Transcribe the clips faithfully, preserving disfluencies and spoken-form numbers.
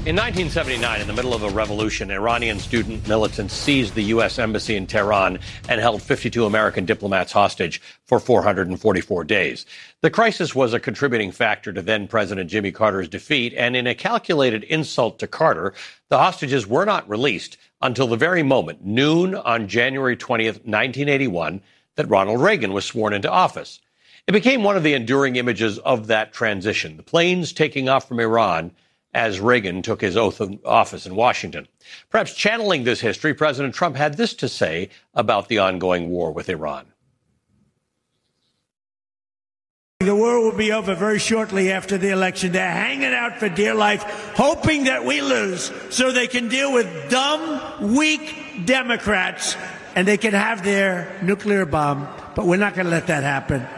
In nineteen seventy-nine, in the middle of a revolution, Iranian student militants seized the U S embassy in Tehran and held fifty-two American diplomats hostage for four hundred forty-four days. The crisis was a contributing factor to then-President Jimmy Carter's defeat, and in a calculated insult to Carter, the hostages were not released until the very moment, noon on January twentieth, nineteen eighty-one, that Ronald Reagan was sworn into office. It became one of the enduring images of that transition, the planes taking off from Iran as Reagan took his oath of office in Washington. Perhaps channeling this history, President Trump had this to say about the ongoing war with Iran. The war will be over very shortly after the election. They're hanging out for dear life, hoping that we lose so they can deal with dumb, weak Democrats and they can have their nuclear bomb. But we're not going to let that happen.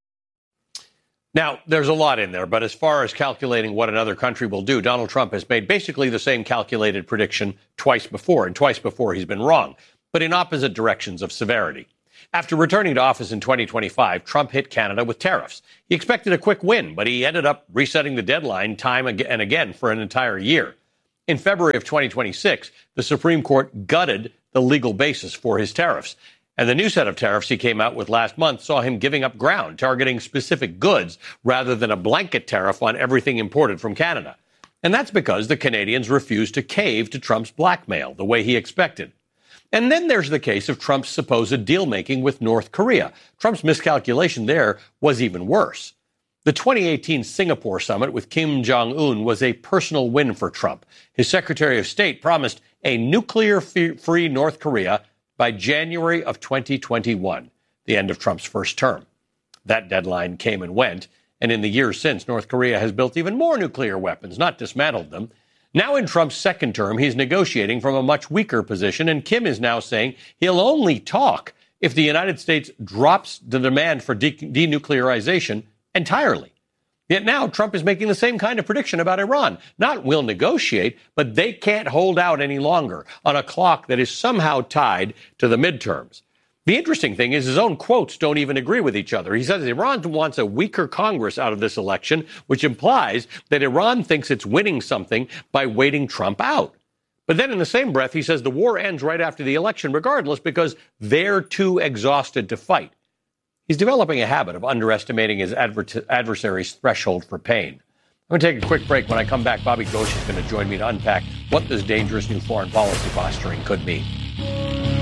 Now, there's a lot in there, but as far as calculating what another country will do, Donald Trump has made basically the same calculated prediction twice before, and twice before he's been wrong, but in opposite directions of severity. After returning to office in twenty twenty-five, Trump hit Canada with tariffs. He expected a quick win, but he ended up resetting the deadline time and again for an entire year. In February of twenty twenty-six, the Supreme Court gutted the legal basis for his tariffs. And the new set of tariffs he came out with last month saw him giving up ground, targeting specific goods rather than a blanket tariff on everything imported from Canada. And that's because the Canadians refused to cave to Trump's blackmail the way he expected. And then there's the case of Trump's supposed deal-making with North Korea. Trump's miscalculation there was even worse. The twenty eighteen Singapore summit with Kim Jong-un was a personal win for Trump. His Secretary of State promised a nuclear-free North Korea by January of twenty twenty-one, the end of Trump's first term. That deadline came and went, and in the years since, North Korea has built even more nuclear weapons, not dismantled them. Now in Trump's second term, he's negotiating from a much weaker position, and Kim is now saying he'll only talk if the United States drops the demand for de- denuclearization entirely. Yet now Trump is making the same kind of prediction about Iran. Not we'll negotiate, but they can't hold out any longer on a clock that is somehow tied to the midterms. The interesting thing is his own quotes don't even agree with each other. He says Iran wants a weaker Congress out of this election, which implies that Iran thinks it's winning something by waiting Trump out. But then in the same breath, he says the war ends right after the election regardless because they're too exhausted to fight. He's developing a habit of underestimating his adver- adversary's threshold for pain. I'm going to take a quick break. When I come back, Bobby Ghosh is going to join me to unpack what this dangerous new foreign policy posturing could mean.